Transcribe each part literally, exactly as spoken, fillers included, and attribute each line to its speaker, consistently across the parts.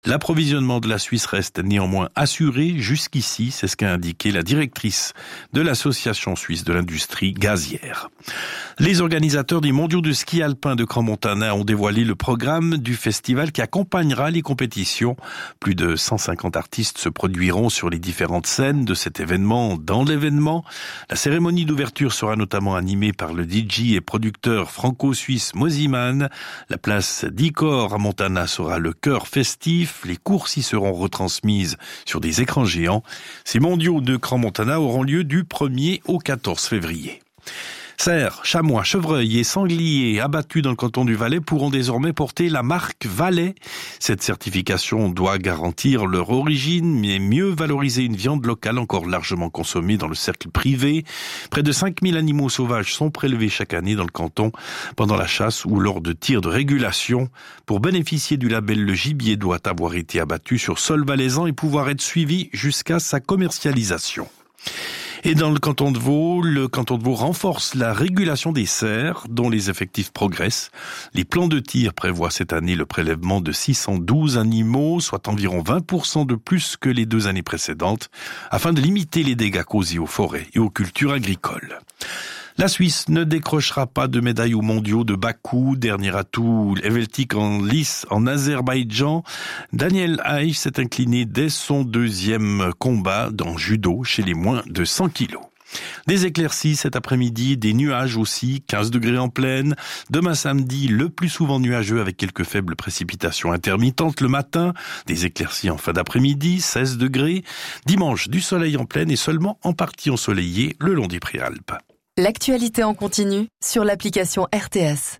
Speaker 1: L'approvisionnement de la Suisse reste néanmoins assuré jusqu'ici, c'est ce qu'a indiqué la directrice de l'Association suisse de l'industrie gazière. Les organisateurs des mondiaux de ski alpin de Crans-Montana ont dévoilé le programme du festival qui accompagnera les compétitions. Plus de cent cinquante artistes se produiront sur les différentes scènes de cet événement dans l'événement. La cérémonie d'ouverture sera notamment animée par le D J et producteur franco-suisse Moziman. La place d'Icor à Montana sera le cœur festif. Les courses y seront retransmises sur des écrans géants. Ces mondiaux de Crans-Montana auront lieu du premier au quatorze février. Cerfs, chamois, chevreuils et sangliers abattus dans le canton du Valais pourront désormais porter la marque Valais. Cette certification doit garantir leur origine, mais mieux valoriser une viande locale encore largement consommée dans le cercle privé. Près de cinq mille animaux sauvages sont prélevés chaque année dans le canton pendant la chasse ou lors de tirs de régulation. Pour bénéficier du label, le gibier doit avoir été abattu sur sol valaisan et pouvoir être suivi jusqu'à sa commercialisation. Et dans le canton de Vaud, le canton de Vaud renforce la régulation des cerfs dont les effectifs progressent. Les plans de tir prévoient cette année le prélèvement de six cent douze animaux, soit environ vingt pour cent de plus que les deux années précédentes, afin de limiter les dégâts causés aux forêts et aux cultures agricoles. La Suisse ne décrochera pas de médaille aux mondiaux de Bakou, dernier atout helvétique en lice en Azerbaïdjan. Daniel Haïch s'est incliné dès son deuxième combat dans judo chez les moins de cent kilos. Des éclaircies cet après-midi, des nuages aussi, quinze degrés en pleine. Demain samedi, le plus souvent nuageux avec quelques faibles précipitations intermittentes le matin. Des éclaircies en fin d'après-midi, seize degrés. Dimanche, du soleil en pleine et seulement en partie ensoleillé le long des Préalpes.
Speaker 2: L'actualité en continu sur l'application R T S.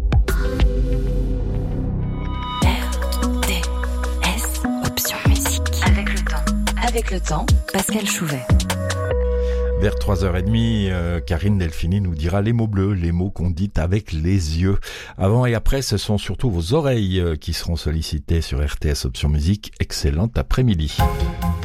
Speaker 3: R T S, option musique. Avec le temps. Avec le temps, Pascal Chouvet.
Speaker 4: Vers trois heures trente, euh, Karine Delphini nous dira les mots bleus, les mots qu'on dit avec les yeux. Avant et après, ce sont surtout vos oreilles qui seront sollicitées sur R T S Option Musique. Excellent après-midi.